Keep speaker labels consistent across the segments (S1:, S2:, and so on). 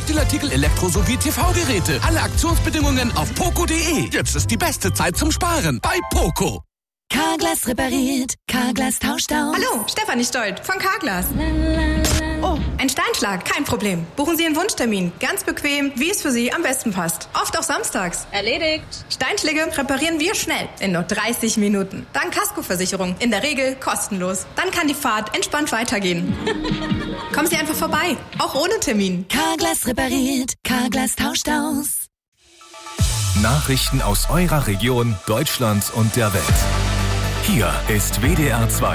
S1: Textilartikel, Elektro- sowie TV-Geräte. Alle Aktionsbedingungen auf poco.de. Jetzt ist die beste Zeit zum Sparen bei Poco.
S2: Carglass repariert, Carglass tauscht aus.
S3: Hallo, Stefanie Stolt von Carglass. Oh, ein Steinschlag, kein Problem. Buchen Sie Ihren Wunschtermin. Ganz bequem, wie es für Sie am besten passt. Oft auch samstags.
S4: Erledigt.
S3: Steinschläge reparieren wir schnell, in nur 30 Minuten. Dank Kaskoversicherung, in der Regel kostenlos. Dann kann die Fahrt entspannt weitergehen. Kommen Sie einfach vorbei, auch ohne Termin.
S2: Carglass repariert, Carglass tauscht aus.
S5: Nachrichten aus eurer Region, Deutschland und der Welt. Hier ist WDR 2.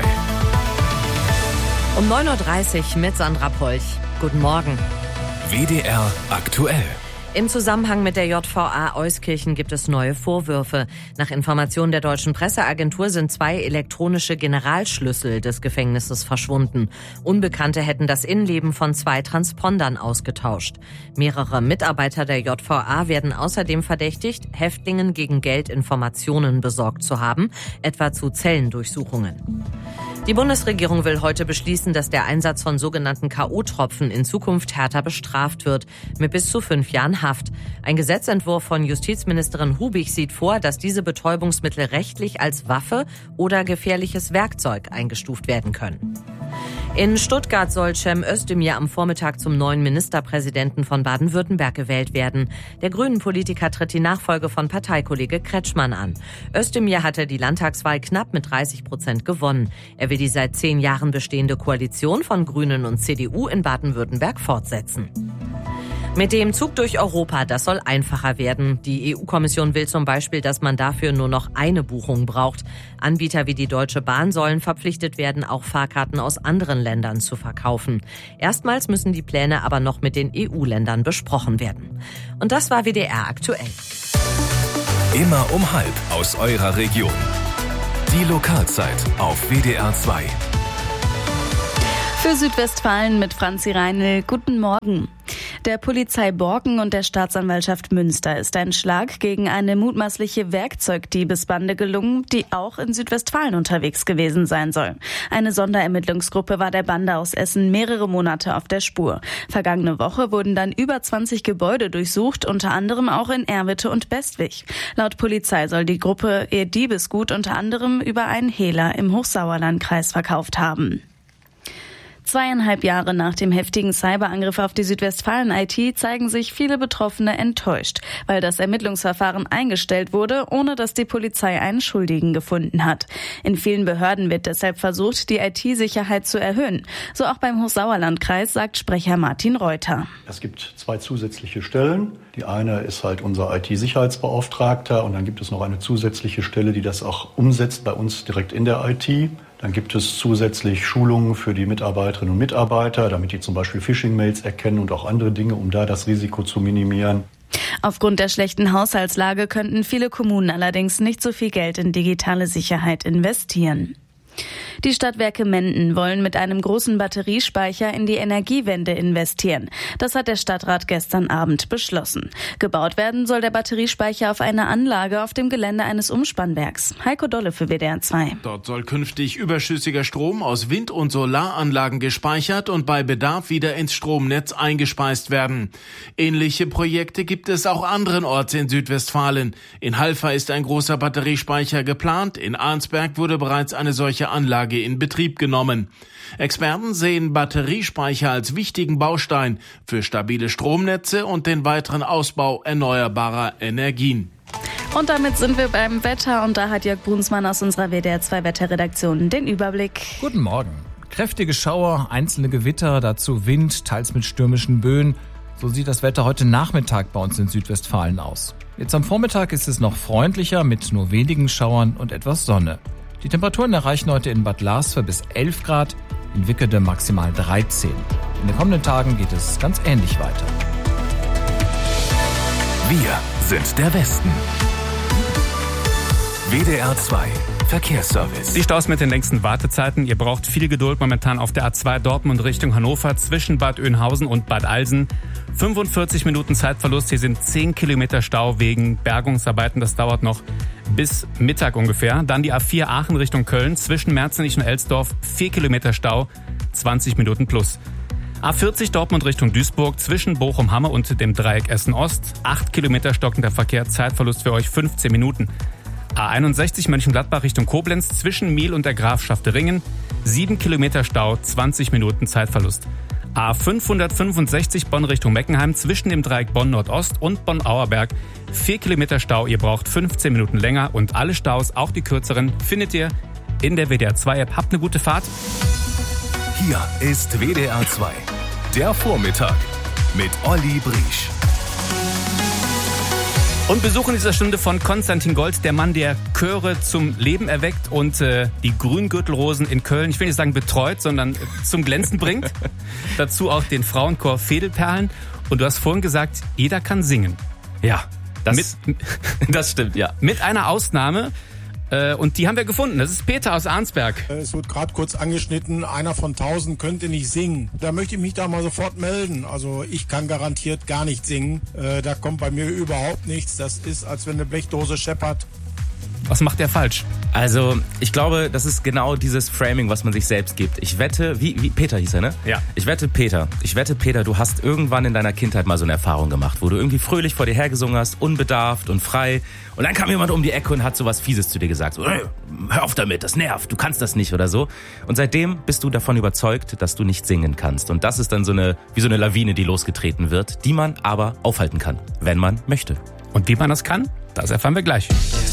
S6: Um 9.30 Uhr mit Sandra Polch. Guten Morgen.
S5: WDR aktuell.
S6: Im Zusammenhang mit der JVA Euskirchen gibt es neue Vorwürfe. Nach Informationen der deutschen Presseagentur sind 2 elektronische Generalschlüssel des Gefängnisses verschwunden. Unbekannte hätten das Innenleben von 2 Transpondern ausgetauscht. Mehrere Mitarbeiter der JVA werden außerdem verdächtigt, Häftlingen gegen Geld Informationen besorgt zu haben, etwa zu Zellendurchsuchungen. Die Bundesregierung will heute beschließen, dass der Einsatz von sogenannten K.O.-Tropfen in Zukunft härter bestraft wird, mit bis zu 5 Jahren Haft. Ein Gesetzentwurf von Justizministerin Hubig sieht vor, dass diese Betäubungsmittel rechtlich als Waffe oder gefährliches Werkzeug eingestuft werden können. In Stuttgart soll Cem Özdemir am Vormittag zum neuen Ministerpräsidenten von Baden-Württemberg gewählt werden. Der Grünen-Politiker tritt die Nachfolge von Parteikollege Kretschmann an. Özdemir hatte die Landtagswahl knapp mit 30% gewonnen. Er will die seit 10 Jahren bestehende Koalition von Grünen und CDU in Baden-Württemberg fortsetzen. Mit dem Zug durch Europa, das soll einfacher werden. Die EU-Kommission will zum Beispiel, dass man dafür nur noch eine Buchung braucht. Anbieter wie die Deutsche Bahn sollen verpflichtet werden, auch Fahrkarten aus anderen Ländern zu verkaufen. Erstmals müssen die Pläne aber noch mit den EU-Ländern besprochen werden. Und das war WDR aktuell.
S5: Immer um 12:30 aus eurer Region. Die Lokalzeit auf WDR 2.
S7: Für Südwestfalen mit Franzi Reinl. Guten Morgen. Der Polizei Borken und der Staatsanwaltschaft Münster ist ein Schlag gegen eine mutmaßliche Werkzeugdiebesbande gelungen, die auch in Südwestfalen unterwegs gewesen sein soll. Eine Sonderermittlungsgruppe war der Bande aus Essen mehrere Monate auf der Spur. Vergangene Woche wurden dann über 20 Gebäude durchsucht, unter anderem auch in Erwitte und Bestwig. Laut Polizei soll die Gruppe ihr Diebesgut unter anderem über einen Hehler im Hochsauerlandkreis verkauft haben. 2,5 Jahre nach dem heftigen Cyberangriff auf die Südwestfalen-IT zeigen sich viele Betroffene enttäuscht, weil das Ermittlungsverfahren eingestellt wurde, ohne dass die Polizei einen Schuldigen gefunden hat. In vielen Behörden wird deshalb versucht, die IT-Sicherheit zu erhöhen. So auch beim Hochsauerlandkreis, sagt Sprecher Martin Reuter.
S8: Es gibt 2 zusätzliche Stellen. Die eine ist halt unser IT-Sicherheitsbeauftragter und dann gibt es noch eine zusätzliche Stelle, die das auch umsetzt bei uns direkt in der IT. Dann gibt es zusätzlich Schulungen für die Mitarbeiterinnen und Mitarbeiter, damit die zum Beispiel Phishing-Mails erkennen und auch andere Dinge, um da das Risiko zu minimieren.
S7: Aufgrund der schlechten Haushaltslage könnten viele Kommunen allerdings nicht so viel Geld in digitale Sicherheit investieren. Die Stadtwerke Menden wollen mit einem großen Batteriespeicher in die Energiewende investieren. Das hat der Stadtrat gestern Abend beschlossen. Gebaut werden soll der Batteriespeicher auf einer Anlage auf dem Gelände eines Umspannwerks. Heiko Dolle für WDR 2.
S9: Dort soll künftig überschüssiger Strom aus Wind- und Solaranlagen gespeichert und bei Bedarf wieder ins Stromnetz eingespeist werden. Ähnliche Projekte gibt es auch anderenorts in Südwestfalen. In Halver ist ein großer Batteriespeicher geplant. In Arnsberg wurde bereits eine solche Anlage in Betrieb genommen. Experten sehen Batteriespeicher als wichtigen Baustein für stabile Stromnetze und den weiteren Ausbau erneuerbarer Energien.
S7: Und damit sind wir beim Wetter und da hat Jörg Brunsmann aus unserer WDR 2 Wetterredaktion den Überblick.
S10: Guten Morgen. Kräftige Schauer, einzelne Gewitter, dazu Wind, teils mit stürmischen Böen. So sieht das Wetter heute Nachmittag bei uns in Südwestfalen aus. Jetzt am Vormittag ist es noch freundlicher mit nur wenigen Schauern und etwas Sonne. Die Temperaturen erreichen heute in Bad Larsve bis 11 Grad, in Wickede maximal 13. In den kommenden Tagen geht es ganz ähnlich weiter.
S5: Wir sind der Westen. WDR 2 Verkehrsservice.
S11: Die Staus mit den längsten Wartezeiten. Ihr braucht viel Geduld momentan auf der A2 Dortmund Richtung Hannover zwischen Bad Oeynhausen und Bad Alsen. 45 Minuten Zeitverlust. Hier sind 10 Kilometer Stau wegen Bergungsarbeiten. Das dauert noch bis Mittag ungefähr. Dann die A4 Aachen Richtung Köln zwischen Merzenich und Elsdorf. 4 Kilometer Stau, 20 Minuten plus. A40 Dortmund Richtung Duisburg zwischen Bochum-Hamme und dem Dreieck Essen-Ost. 8 Kilometer stockender Verkehr, Zeitverlust für euch 15 Minuten. A61 Mönchengladbach Richtung Koblenz zwischen Miel und der Grafschaft Ringen. 7 Kilometer Stau, 20 Minuten Zeitverlust. A565 Bonn Richtung Meckenheim zwischen dem Dreieck Bonn-Nordost und Bonn-Auerberg. 4 Kilometer Stau, ihr braucht 15 Minuten länger und alle Staus, auch die kürzeren, findet ihr in der WDR 2 App. Habt eine gute Fahrt.
S5: Hier ist WDR 2, der Vormittag mit Olli Briesch.
S11: Und Besuch in dieser Stunde von Konstantin Gold, der Mann, der Chöre zum Leben erweckt und die Grüngürtelrosen in Köln, ich will nicht sagen betreut, sondern zum Glänzen bringt. Dazu auch den Frauenchor Fädelperlen. Und du hast vorhin gesagt, jeder kann singen.
S4: Ja, das stimmt, ja.
S11: Mit einer Ausnahme. Und die haben wir gefunden. Das ist Peter aus Arnsberg.
S12: Es wird gerade kurz angeschnitten, einer von 1000 könnte nicht singen. Da möchte ich mich da mal sofort melden. Also ich kann garantiert gar nicht singen. Da kommt bei mir überhaupt nichts. Das ist, als wenn eine Blechdose scheppert.
S11: Was macht der falsch?
S4: Also, ich glaube, das ist genau dieses Framing, was man sich selbst gibt. Ich wette, wie Peter hieß er, ne?
S11: Ja.
S4: Ich wette, Peter, du hast irgendwann in deiner Kindheit mal so eine Erfahrung gemacht, wo du irgendwie fröhlich vor dir hergesungen hast, unbedarft und frei. Und dann kam jemand um die Ecke und hat so was Fieses zu dir gesagt. So, hör auf damit, das nervt, du kannst das nicht oder so. Und seitdem bist du davon überzeugt, dass du nicht singen kannst. Und das ist dann wie so eine Lawine, die losgetreten wird, die man aber aufhalten kann, wenn man möchte.
S11: Und wie man das kann, das erfahren wir gleich.